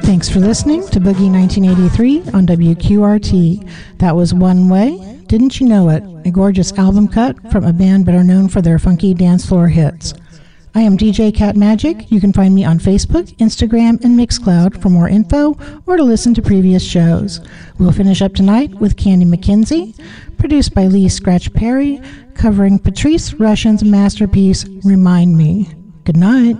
Thanks for listening to Boogie 1983 on WQRT. That was One Way, Didn't You Know It, a gorgeous album cut from a band better known for their funky dance floor hits. I am DJ Cat Magic. You can find me on Facebook, Instagram, and Mixcloud for more info or to listen to previous shows. We'll finish up tonight with Candy McKenzie, produced by Lee Scratch Perry, covering Patrice Rushen's masterpiece, Remind Me. Good night.